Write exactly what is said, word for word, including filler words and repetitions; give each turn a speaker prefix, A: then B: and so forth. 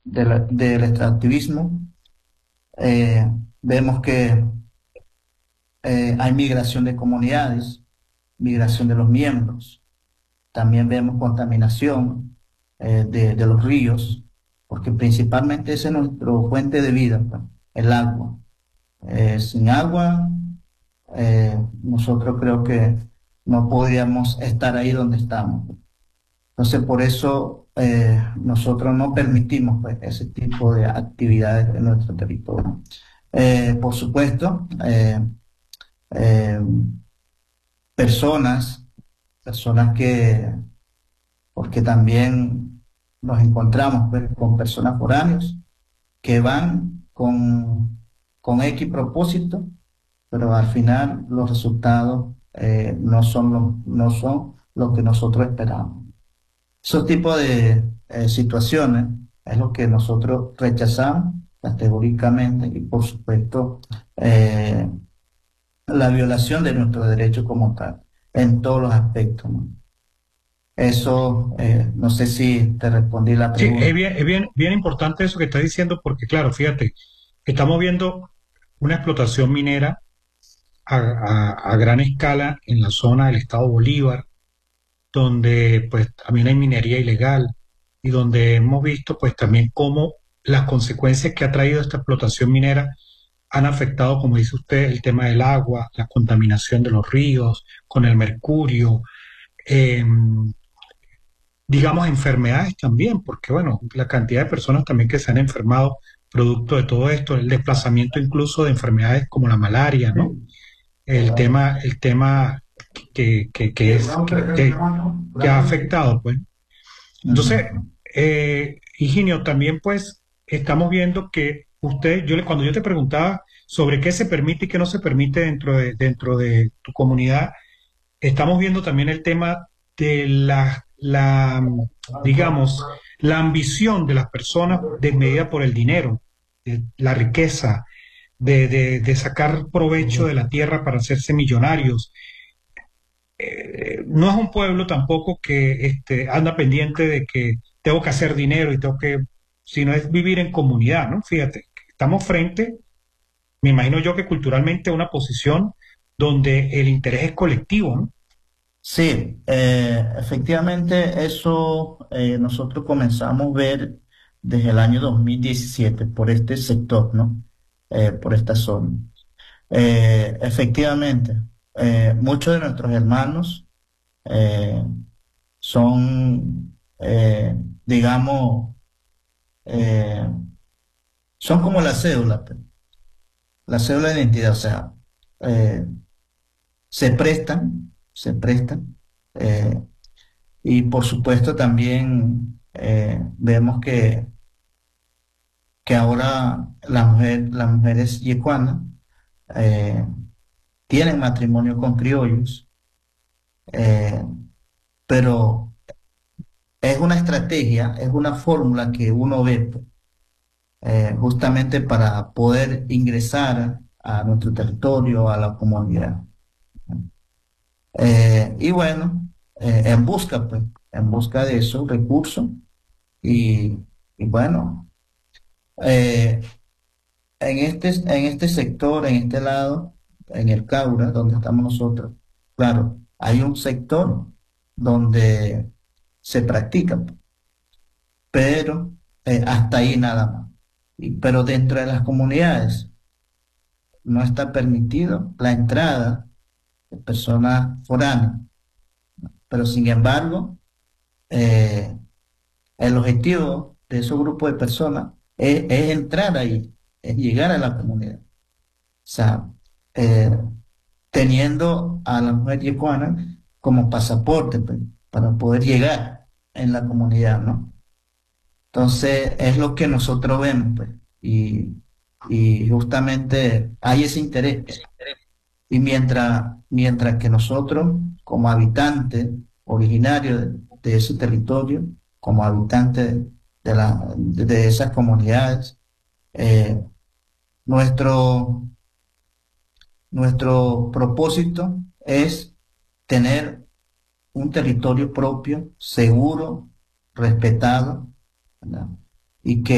A: de la- del extractivismo, eh, vemos que eh, hay migración de comunidades, migración de los miembros. También vemos contaminación eh, de, de los ríos, porque principalmente esa es nuestra fuente de vida, pues, el agua. Eh, sin agua, eh, nosotros creo que no podríamos estar ahí donde estamos. Entonces, por eso eh, nosotros no permitimos pues, ese tipo de actividades en nuestro territorio. Eh, por supuesto, eh, eh, personas, personas que, porque también nos encontramos pues, con personas foráneos que van con, con X propósito, pero al final los resultados eh, no son los, no son lo que nosotros esperamos. Esos tipos de eh, situaciones es lo que nosotros rechazamos categóricamente y por supuesto eh, la violación de nuestros derechos como tal, en todos los aspectos, ¿no? Eso, eh, no sé si te respondí la
B: Sí, es
A: pregunta.
B: bien, es bien, bien importante eso que estás diciendo porque, claro, fíjate, estamos viendo una explotación minera a, a- a gran escala en la zona del estado Bolívar, donde pues también hay minería ilegal y donde hemos visto pues también cómo las consecuencias que ha traído esta explotación minera han afectado, como dice usted, el tema del agua, la contaminación de los ríos con el mercurio, eh, digamos enfermedades también, porque bueno, la cantidad de personas también que se han enfermado producto de todo esto, el desplazamiento incluso de enfermedades como la malaria, ¿no?
A: Sí,
B: El
A: correcto.
B: tema, el tema que, que, que es, que, que, que ha afectado, pues. Entonces,
A: Ujú.
B: eh, Higinio, también pues estamos viendo que usted, yo le, cuando yo te preguntaba sobre qué se permite y qué no se permite dentro de, dentro de tu comunidad, estamos viendo también el tema de la, la, digamos, la ambición de las personas desmedida por el dinero, de la riqueza, de, de, de sacar provecho de la tierra para hacerse millonarios. Eh, no es un pueblo tampoco que este, anda pendiente de que tengo que hacer dinero y tengo que, sino es vivir en comunidad, ¿no? Fíjate, estamos frente, me imagino yo que culturalmente a una posición donde el interés es colectivo, ¿no?
A: Sí, eh, efectivamente eso eh, nosotros comenzamos a ver desde el año dos mil diecisiete por este sector, ¿no? Eh, por esta zona. Eh, efectivamente, eh, muchos de nuestros hermanos eh, son, eh, digamos, eh, son como la cédula, pues, la cédula de identidad, o sea, eh, se prestan, se prestan. eh, Y por supuesto también eh, vemos que, que ahora la mujer, las mujeres yecuanas eh, tienen matrimonio con criollos, eh, pero es una estrategia, es una fórmula que uno ve pues, eh, justamente para poder ingresar a nuestro territorio, a la comunidad. Eh, y bueno, eh, en busca, pues, en busca de esos recursos y, y bueno. eh, En este, en este sector, en este lado, en el Caura, donde estamos nosotros, claro, hay un sector donde se practica, pero eh, hasta ahí nada más. Y- pero dentro de las comunidades no está permitido la entrada de personas foráneas. Pero sin embargo, eh, el objetivo de esos grupos de personas es, es entrar ahí, es llegar a la comunidad. O sea, eh, teniendo a la mujer yecuana como pasaporte pues, para poder llegar en la comunidad, ¿no? Entonces es lo que nosotros vemos, pues, y, y justamente hay ese interés, pues. Y mientras, mientras que nosotros, como habitantes originarios de, de ese territorio, como habitantes de, la, de, de esas comunidades, eh, nuestro nuestro propósito es tener un territorio propio, seguro, respetado, ¿verdad? Y que